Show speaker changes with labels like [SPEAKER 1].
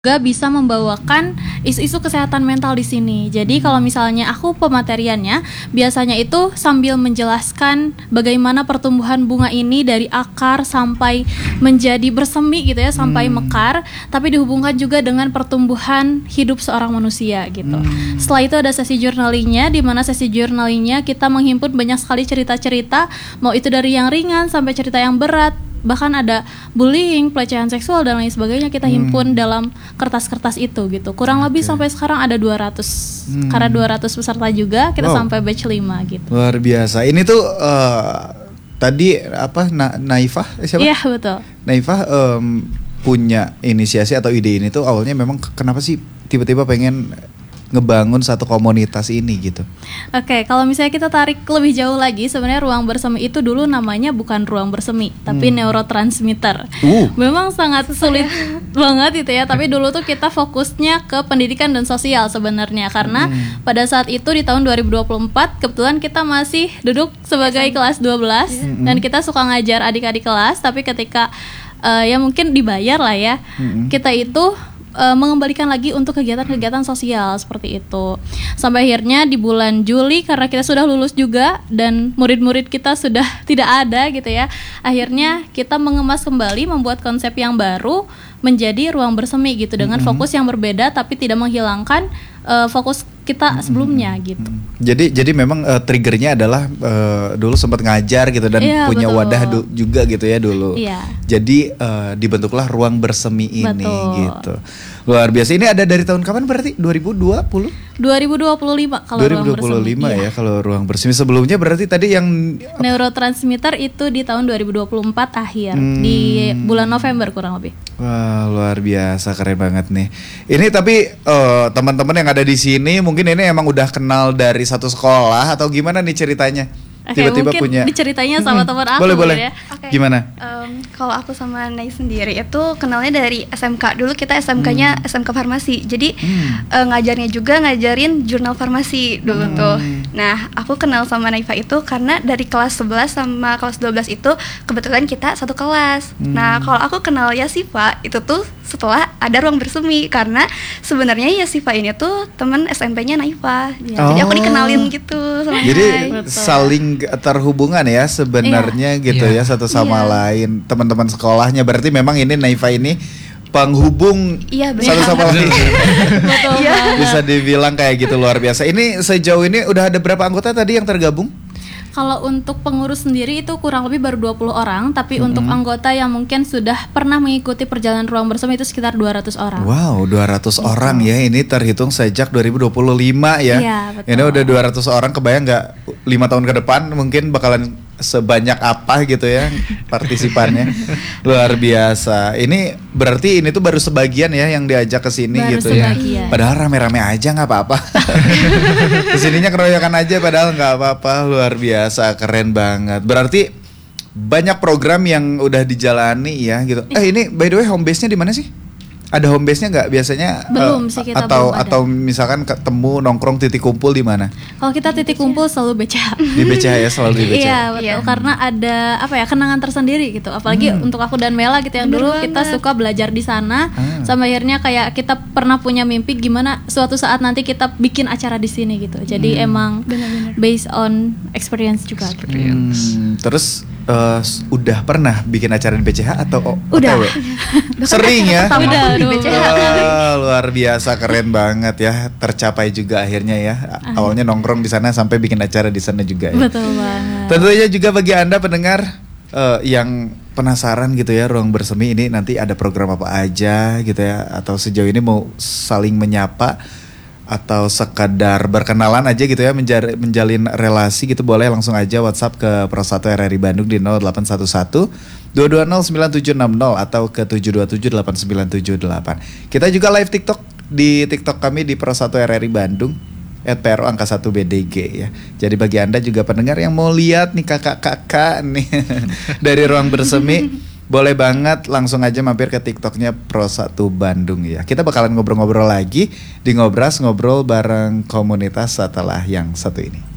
[SPEAKER 1] juga bisa membawakan isu-isu kesehatan mental di sini. Jadi kalau misalnya aku pemateriannya biasanya itu sambil menjelaskan bagaimana pertumbuhan bunga ini dari akar sampai menjadi bersemi gitu ya, sampai mekar, tapi dihubungkan juga dengan pertumbuhan hidup seorang manusia gitu. Setelah itu ada sesi journalingnya, di mana sesi journalingnya kita menghimpun banyak sekali cerita-cerita, mau itu dari yang ringan sampai cerita yang berat. Bahkan ada bullying, pelecehan seksual dan lain sebagainya kita himpun dalam kertas-kertas itu gitu. Kurang lebih sampai sekarang ada 200. Karena 200 peserta juga kita sampai batch 5 gitu.
[SPEAKER 2] Luar biasa. Ini tuh tadi apa Naifah siapa?
[SPEAKER 1] Iya, betul.
[SPEAKER 2] Naifah punya inisiasi atau ide ini tuh awalnya memang kenapa sih tiba-tiba pengen ngebangun satu komunitas ini gitu.
[SPEAKER 1] Oke, kalau misalnya kita tarik lebih jauh lagi, sebenarnya ruang bersemi itu dulu namanya bukan ruang bersemi, tapi neurotransmitter. Memang sangat sulit banget itu ya, tapi dulu tuh kita fokusnya ke pendidikan dan sosial sebenarnya, karena pada saat itu di tahun 2024 kebetulan kita masih duduk sebagai kelas 12 dan kita suka ngajar adik-adik kelas, tapi ketika ya mungkin dibayar lah ya, kita itu mengembalikan lagi untuk kegiatan-kegiatan sosial seperti itu. Sampai akhirnya di bulan Juli karena kita sudah lulus juga dan murid-murid kita sudah tidak ada gitu ya. Akhirnya kita mengemas kembali, membuat konsep yang baru menjadi ruang bersemi gitu dengan fokus yang berbeda tapi tidak menghilangkan fokus kita sebelumnya gitu.
[SPEAKER 2] Jadi memang triggernya adalah dulu sempat ngajar gitu dan punya
[SPEAKER 1] betul.
[SPEAKER 2] wadah juga gitu ya dulu.
[SPEAKER 1] Iya.
[SPEAKER 2] Jadi dibentuklah ruang bersemi ini gitu. Luar biasa. Ini ada dari tahun kapan berarti? 2025
[SPEAKER 1] kalau ruang bersemi.
[SPEAKER 2] 2025 ya kalau ruang bersemi. Sebelumnya berarti tadi yang
[SPEAKER 1] neurotransmitter itu di tahun 2024 akhir di bulan November kurang lebih.
[SPEAKER 2] Wah, luar biasa, keren banget nih. Ini tapi teman-teman yang ada di sini mungkin ini emang udah kenal dari satu sekolah atau gimana nih ceritanya? Tiba-tiba
[SPEAKER 1] mungkin
[SPEAKER 2] punya.
[SPEAKER 1] Diceritanya sama teman aku.
[SPEAKER 2] Boleh.
[SPEAKER 1] Ya.
[SPEAKER 2] Gimana?
[SPEAKER 3] Kalau aku sama Nay sendiri itu kenalnya dari SMK. Dulu kita SMK-nya SMK Farmasi. Jadi ngajarnya juga ngajarin jurnal farmasi dulu tuh. Nah, aku kenal sama Naifa itu karena dari kelas 11 sama kelas 12 itu kebetulan kita satu kelas. Nah, kalau aku kenal Yasifa itu tuh setelah ada ruang bersemi, karena sebenarnya Yasifa ini tuh teman SMP-nya Naifa. Jadi aku dikenalin gitu sama
[SPEAKER 2] Jadi
[SPEAKER 3] Nay.
[SPEAKER 2] saling terhubungan ya sebenarnya gitu ya satu sama lain, teman-teman sekolahnya. Berarti memang ini Naifa ini penghubung satu sama lain.
[SPEAKER 1] Betul.
[SPEAKER 2] Bisa dibilang kayak gitu, luar biasa. Ini sejauh ini udah ada berapa anggota tadi yang tergabung?
[SPEAKER 1] Kalau untuk pengurus sendiri itu kurang lebih baru 20 orang, tapi untuk anggota yang mungkin sudah pernah mengikuti perjalanan ruang bersemi itu sekitar 200 orang.
[SPEAKER 2] Wow, 200 orang ya. Ini terhitung sejak 2025 ya.
[SPEAKER 1] Iya, betul.
[SPEAKER 2] Ini udah 200 orang, kebayang nggak 5 tahun ke depan mungkin bakalan sebanyak apa gitu ya partisipannya. Luar biasa. Ini berarti ini tuh baru sebagian ya yang diajak ke sini gitu
[SPEAKER 1] sebagian.
[SPEAKER 2] ya. Padahal rame-rame aja nggak apa-apa. Kesininya keroyokan aja padahal nggak apa-apa. Luar biasa, keren banget. Berarti banyak program yang udah dijalani ya gitu. Ini by the way home base-nya di mana sih? Ada home base-nya nggak biasanya?
[SPEAKER 1] Belum sih, kita
[SPEAKER 2] atau
[SPEAKER 1] belum ada.
[SPEAKER 2] atau misalkan ketemu nongkrong titik kumpul di mana?
[SPEAKER 1] Kalau kita titik kumpul selalu BCH.
[SPEAKER 2] Di BCH ya, selalu di BCH.
[SPEAKER 1] Iya betul, karena ada apa ya, kenangan tersendiri gitu. Apalagi untuk aku dan Mela gitu yang dulu kita suka belajar di sana. Sampai akhirnya kayak kita pernah punya mimpi gimana suatu saat nanti kita bikin acara di sini gitu. Jadi emang based on experience juga. Gitu.
[SPEAKER 2] Terus udah pernah bikin acara di BCH atau
[SPEAKER 1] Udah.
[SPEAKER 2] OTW? Sering ya?
[SPEAKER 1] Udah.
[SPEAKER 2] Wah, luar biasa, keren banget ya. Tercapai juga akhirnya ya. Awalnya nongkrong di sana sampai bikin acara di sana juga ya.
[SPEAKER 1] Betul banget.
[SPEAKER 2] Tentunya juga bagi Anda pendengar yang penasaran gitu ya, ruang bersemi ini nanti ada program apa aja gitu ya, atau sejauh ini mau saling menyapa atau sekadar berkenalan aja gitu ya, menjalin relasi gitu, boleh langsung aja WhatsApp ke Pro 1 RRI Bandung di 0811 220 9760 atau ke 727 8978. Kita juga live TikTok di TikTok kami di Pro 1 RRI Bandung @PRO angka 1 BDG ya. Jadi bagi Anda juga pendengar yang mau lihat nih kakak-kakak nih dari ruang bersemi, boleh banget langsung aja mampir ke TikToknya Pro 1 Bandung ya. Kita bakalan ngobrol-ngobrol lagi di Ngobras, ngobrol bareng komunitas setelah yang satu ini.